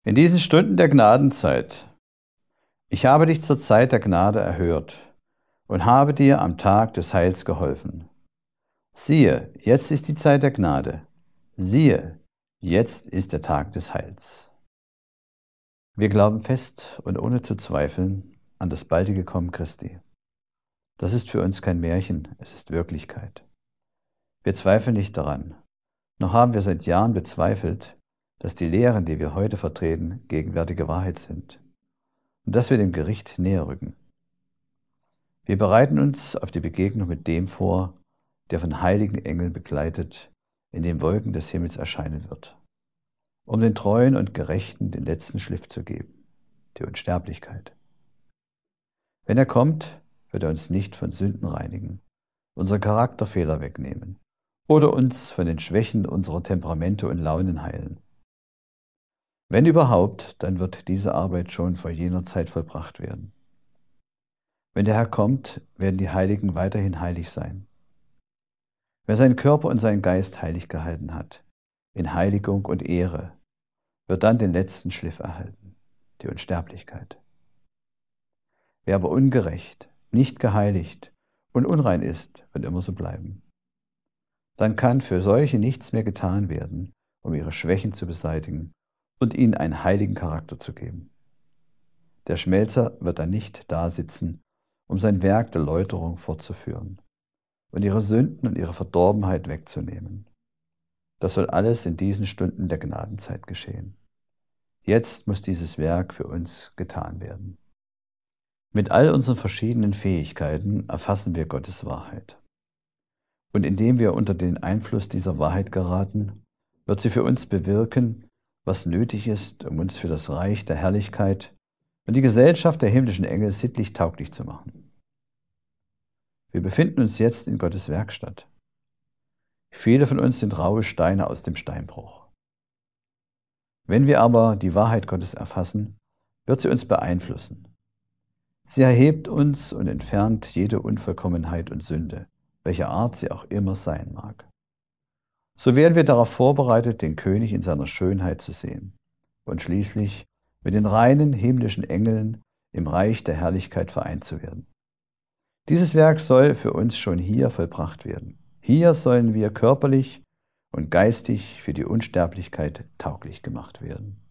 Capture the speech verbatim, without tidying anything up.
In diesen Stunden der Gnadenzeit, ich habe dich zur Zeit der Gnade erhört und habe dir am Tag des Heils geholfen. Siehe, jetzt ist die Zeit der Gnade. Siehe, jetzt ist der Tag des Heils. Wir glauben fest und ohne zu zweifeln an das baldige Kommen Christi. Das ist für uns kein Märchen, es ist Wirklichkeit. Wir zweifeln nicht daran, noch haben wir seit Jahren bezweifelt, dass die Lehren, die wir heute vertreten, gegenwärtige Wahrheit sind und dass wir dem Gericht näher rücken. Wir bereiten uns auf die Begegnung mit dem vor, der von heiligen Engeln begleitet in den Wolken des Himmels erscheinen wird, um den Treuen und Gerechten den letzten Schliff zu geben, die Unsterblichkeit. Wenn er kommt, wird er uns nicht von Sünden reinigen, unsere Charakterfehler wegnehmen oder uns von den Schwächen unserer Temperamente und Launen heilen. Wenn überhaupt, dann wird diese Arbeit schon vor jener Zeit vollbracht werden. Wenn der Herr kommt, werden die Heiligen weiterhin heilig sein. Wer seinen Körper und seinen Geist heilig gehalten hat, in Heiligung und Ehre, wird dann den letzten Schliff erhalten, die Unsterblichkeit. Wer aber ungerecht, nicht geheiligt und unrein ist, wird immer so bleiben. Dann kann für solche nichts mehr getan werden, um ihre Schwächen zu beseitigen und ihnen einen heiligen Charakter zu geben. Der Schmelzer wird dann nicht dasitzen, um sein Werk der Läuterung fortzuführen und ihre Sünden und ihre Verdorbenheit wegzunehmen. Das soll alles in diesen Stunden der Gnadenzeit geschehen. Jetzt muss dieses Werk für uns getan werden. Mit all unseren verschiedenen Fähigkeiten erfassen wir Gottes Wahrheit. Und indem wir unter den Einfluss dieser Wahrheit geraten, wird sie für uns bewirken, was nötig ist, um uns für das Reich der Herrlichkeit und die Gesellschaft der himmlischen Engel sittlich tauglich zu machen. Wir befinden uns jetzt in Gottes Werkstatt. Viele von uns sind raue Steine aus dem Steinbruch. Wenn wir aber die Wahrheit Gottes erfassen, wird sie uns beeinflussen. Sie erhebt uns und entfernt jede Unvollkommenheit und Sünde, welcher Art sie auch immer sein mag. So werden wir darauf vorbereitet, den König in seiner Schönheit zu sehen und schließlich mit den reinen himmlischen Engeln im Reich der Herrlichkeit vereint zu werden. Dieses Werk soll für uns schon hier vollbracht werden. Hier sollen wir körperlich und geistig für die Unsterblichkeit tauglich gemacht werden.